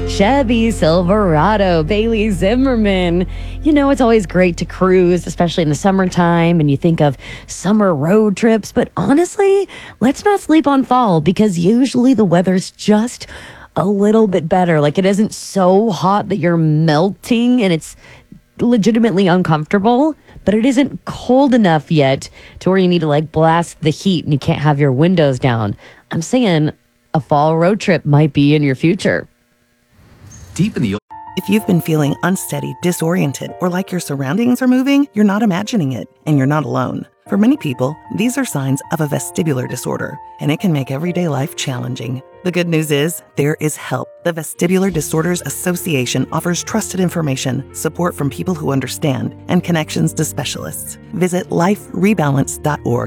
Chevy Silverado, Bailey Zimmerman. You know, it's always great to cruise, especially in the summertime, and you think of summer road trips. But honestly, let's not sleep on fall because usually the weather's just a little bit better. Like it isn't so hot that you're melting and it's legitimately uncomfortable, but it isn't cold enough yet to where you need to like blast the heat and you can't have your windows down. I'm saying a fall road trip might be in your future. Deep in the If you've been feeling unsteady, disoriented, or like your surroundings are moving, you're not imagining it, and you're not alone. For many people, these are signs of a vestibular disorder, and it can make everyday life challenging. The good news is, there is help. The Vestibular Disorders Association offers trusted information, support from people who understand, and connections to specialists. Visit liferebalance.org